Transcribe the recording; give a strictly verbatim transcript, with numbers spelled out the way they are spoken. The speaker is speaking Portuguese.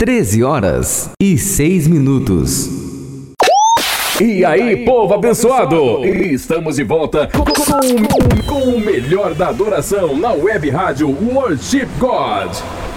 treze horas e seis minutos. E aí, povo abençoado! Estamos de volta com, com, com o melhor da adoração na web rádio Worship God.